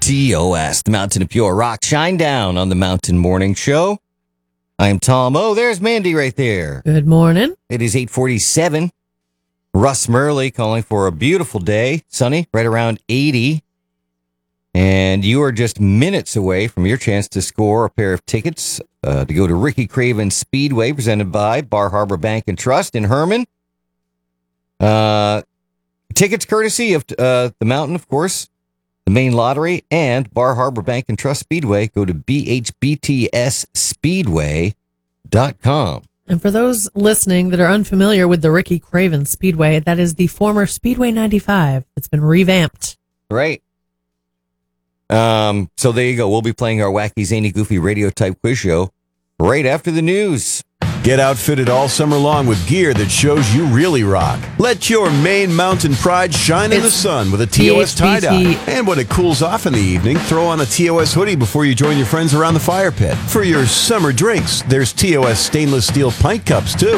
TOS, the Mountain of Pure Rock. Shine down on the Mountain Morning Show. I am Tom. Oh, there's Mandy right there. Good morning. It is 8:47. Russ Murley calling for a beautiful day. Sunny, right around 80. And you are just minutes away from your chance to score a pair of tickets to go to Ricky Craven Speedway, presented by Bar Harbor Bank and Trust in Herman. Tickets courtesy of the Mountain, of course, the main lottery, and Bar Harbor Bank and Trust Speedway. Go to bhbtsspeedway.com. And for those listening that are unfamiliar with the Ricky Craven Speedway, that is the former Speedway 95. It's been revamped. Right. So there you go. We'll be playing our wacky, zany, goofy radio type quiz show right after the news. Get outfitted all summer long with gear that shows you really rock. Let your Maine mountain pride shine in the sun with a TOS tie-dye. And when it cools off in the evening, throw on a TOS hoodie before you join your friends around the fire pit. For your summer drinks, there's TOS stainless steel pint cups, too.